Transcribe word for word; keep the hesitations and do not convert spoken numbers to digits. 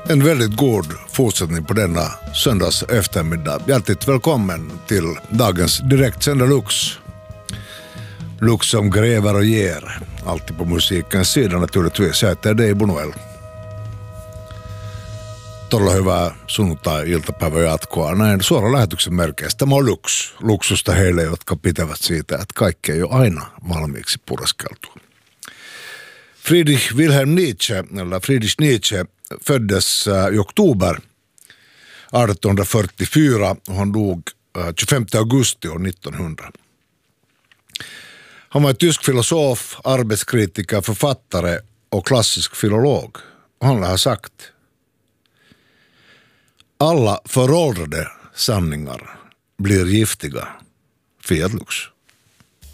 En väldigt god fortsättning på denna söndags eftermiddag. Hjärtligt välkommen till dagens direktsända Lux. Lux som gräver och ger. Alltid på musikens sida naturligtvis. Jag heter Deibo Noel. Tuolla hyvää sunnuntai-iltapäivää jatkoa. Näin suora lähetyksen merkeistä. Tämä on Lux. Luksusta heille, jotka pitävät siitä, että kaikki ei ole aina valmiiksi pureskeltua. Friedrich Wilhelm Nietzsche, eller Friedrich Nietzsche, föddes i oktober arton fyrtiofyra och han dog tjugofemte augusti år nittonhundra. Han var en tysk filosof, arbetskritiker, författare och klassisk filolog. Och han har sagt: alla föråldrade sanningar blir giftiga. Fiat Lux.